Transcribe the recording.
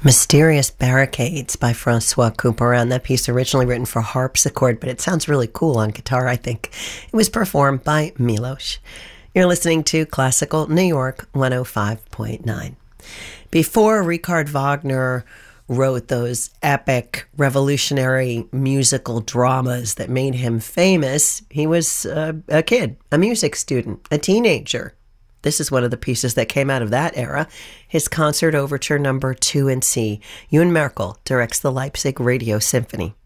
Mysterious Barricades by Francois Couperin. That piece originally written for harpsichord, but it sounds really cool on guitar, I think. It was performed by Milos. You're listening to Classical New York 105.9. Before Richard Wagner wrote those epic revolutionary musical dramas that made him famous, he was a kid, a music student, a teenager. This is one of the pieces that came out of that era, his Concert Overture No. 2 in C. Ewan Merkel directs the Leipzig Radio Symphony.